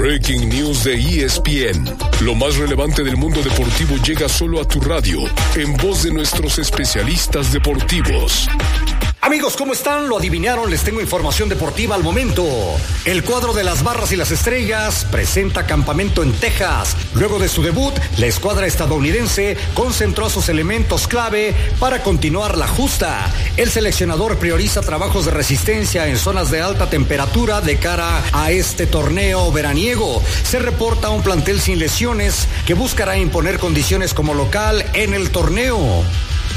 Breaking News de ESPN. Lo más relevante del mundo deportivo llega solo a tu radio, en voz de nuestros especialistas deportivos. Amigos, ¿cómo están? ¿Lo adivinaron? Les tengo información deportiva al momento. El cuadro de las Barras y las Estrellas presenta campamento en Texas. Luego de su debut, la escuadra estadounidense concentró a sus elementos clave para continuar la justa. El seleccionador prioriza trabajos de resistencia en zonas de alta temperatura de cara a este torneo veraniego. Se reporta un plantel sin lesiones que buscará imponer condiciones como local en el torneo.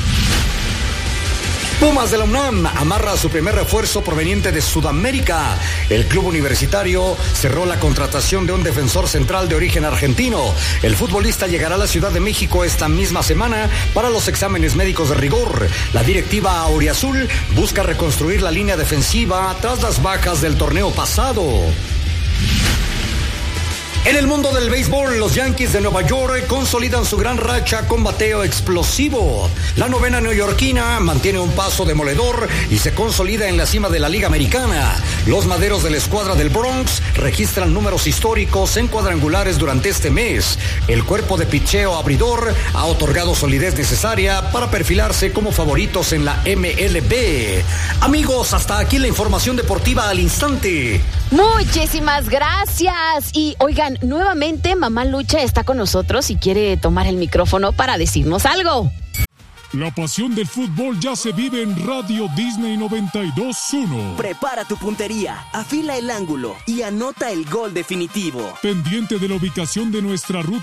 Pumas de la UNAM amarra a su primer refuerzo proveniente de Sudamérica. El club universitario cerró la contratación de un defensor central de origen argentino. El futbolista llegará a la Ciudad de México esta misma semana para los exámenes médicos de rigor. La directiva auriazul busca reconstruir la línea defensiva tras las bajas del torneo pasado. En el mundo del béisbol, los Yankees de Nueva York consolidan su gran racha con bateo explosivo. La novena neoyorquina mantiene un paso demoledor y se consolida en la cima de la Liga Americana. Los maderos de la escuadra del Bronx registran números históricos en cuadrangulares durante este mes. El cuerpo de pitcheo abridor ha otorgado solidez necesaria para perfilarse como favoritos en la MLB. Amigos, hasta aquí la información deportiva al instante. Muchísimas gracias. Y oigan, nuevamente Mamá Lucha está con nosotros y quiere tomar el micrófono para decirnos algo. La pasión del fútbol ya se vive en Radio Disney 92.1. Prepara tu puntería, afila el ángulo y anota el gol definitivo. Pendiente de la ubicación de nuestra ruta